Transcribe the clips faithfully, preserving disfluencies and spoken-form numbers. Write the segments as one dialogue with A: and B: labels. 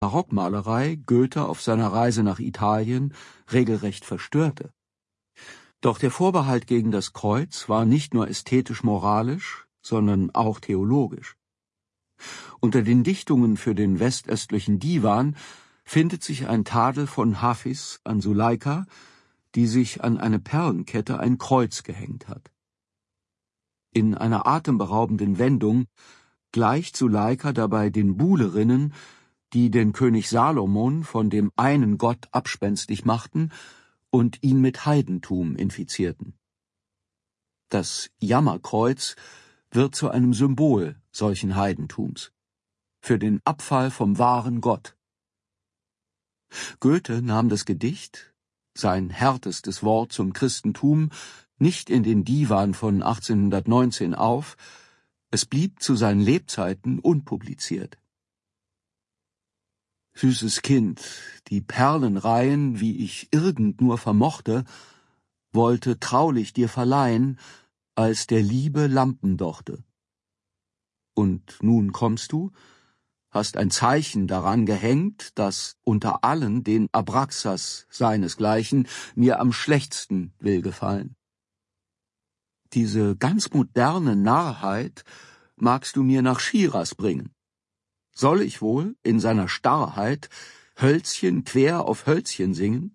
A: Barockmalerei Goethe auf seiner Reise nach Italien regelrecht verstörte. Doch der Vorbehalt gegen das Kreuz war nicht nur ästhetisch-moralisch, sondern auch theologisch. Unter den Dichtungen für den westöstlichen Divan findet sich ein Tadel von Hafiz an Suleika, die sich an eine Perlenkette ein Kreuz gehängt hat. In einer atemberaubenden Wendung gleicht Suleika dabei den Buhlerinnen, die den König Salomon von dem einen Gott abspenstig machten und ihn mit Heidentum infizierten. Das Jammerkreuz wird zu einem Symbol solchen Heidentums, für den Abfall vom wahren Gott. Goethe nahm das Gedicht, sein härtestes Wort zum Christentum, nicht in den Divan von achtzehnhundertneunzehn auf, es blieb zu seinen Lebzeiten unpubliziert. Süßes Kind, die Perlenreihen, wie ich irgend nur vermochte, wollte traulich dir verleihen, als der Liebe Lampendochte. Und nun kommst du, hast ein Zeichen daran gehängt, das unter allen den Abraxas seinesgleichen mir am schlechtsten will gefallen. Diese ganz moderne Narrheit magst du mir nach Schiras bringen. Soll ich wohl in seiner Starrheit Hölzchen quer auf Hölzchen singen?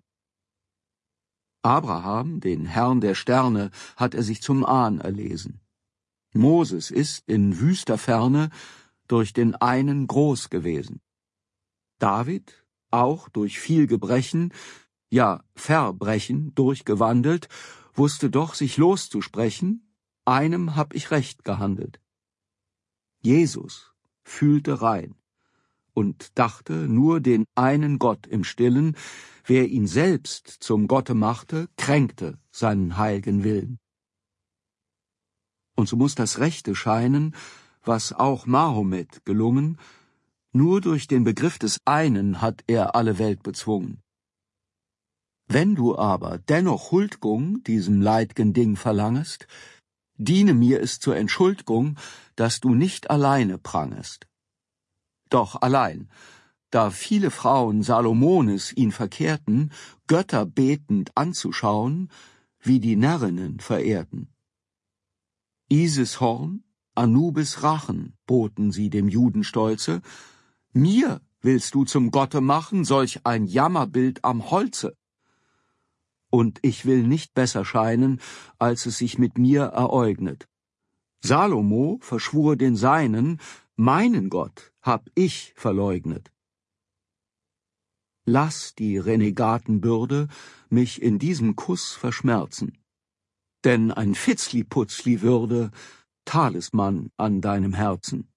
A: Abraham, den Herrn der Sterne, hat er sich zum Ahn erlesen. Moses ist in wüster Ferne durch den einen groß gewesen. David, auch durch viel Gebrechen, ja Verbrechen durchgewandelt, wusste doch, sich loszusprechen, einem hab ich recht gehandelt. Jesus fühlte rein und dachte nur den einen Gott im Stillen, wer ihn selbst zum Gotte machte, kränkte seinen heilgen Willen. Und so muß das Rechte scheinen, was auch Mahomet gelungen, nur durch den Begriff des einen hat er alle Welt bezwungen. Wenn du aber dennoch Huldgung diesem leidgen Ding verlangest, diene mir es zur Entschuldigung, dass du nicht alleine prangest. Doch allein, da viele Frauen Salomones ihn verkehrten, Götter betend anzuschauen, wie die Närrinnen verehrten. Isis Horn, Anubis Rachen boten sie dem Judenstolze, mir willst du zum Gotte machen solch ein Jammerbild am Holze. Und ich will nicht besser scheinen, als es sich mit mir ereignet. Salomo verschwur den Seinen, meinen Gott hab ich verleugnet. Lass die Renegatenbürde mich in diesem Kuss verschmerzen, denn ein Fitzli-Putzli würde Talisman an deinem Herzen.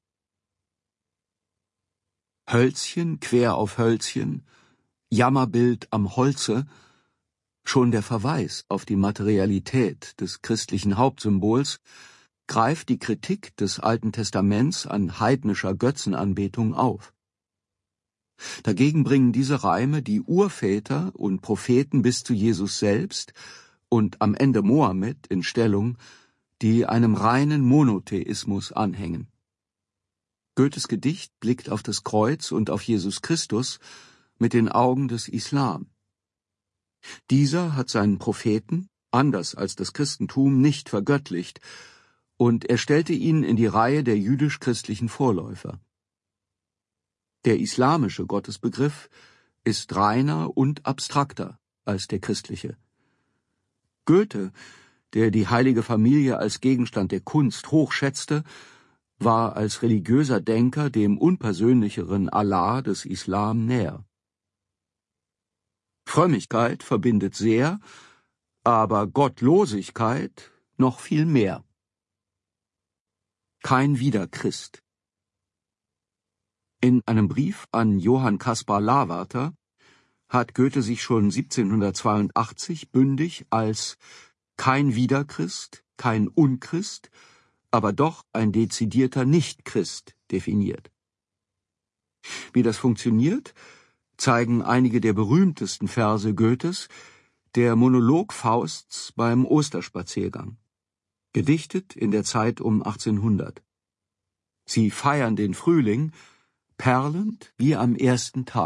A: Hölzchen quer auf Hölzchen, Jammerbild am Holze, schon der Verweis auf die Materialität des christlichen Hauptsymbols greift die Kritik des Alten Testaments an heidnischer Götzenanbetung auf. Dagegen bringen diese Reime die Urväter und Propheten bis zu Jesus selbst und am Ende Mohammed in Stellung, die einem reinen Monotheismus anhängen. Goethes Gedicht blickt auf das Kreuz und auf Jesus Christus mit den Augen des Islam. Dieser hat seinen Propheten, anders als das Christentum, nicht vergöttlicht, und er stellte ihn in die Reihe der jüdisch-christlichen Vorläufer. Der islamische Gottesbegriff ist reiner und abstrakter als der christliche. Goethe, der die heilige Familie als Gegenstand der Kunst hoch schätzte, war als religiöser Denker dem unpersönlicheren Allah des Islam näher. Frömmigkeit verbindet sehr, aber Gottlosigkeit noch viel mehr. Kein Wiederchrist. In einem Brief an Johann Caspar Lavater hat Goethe sich schon siebzehnhundertzweiundachtzig bündig als kein Wiederchrist, kein Unchrist, aber doch ein dezidierter Nichtchrist definiert. Wie das funktioniert, zeigen einige der berühmtesten Verse Goethes, der Monolog Fausts beim Osterspaziergang, gedichtet in der Zeit um achtzehnhundert. Sie feiern den Frühling, perlend wie am ersten Tag.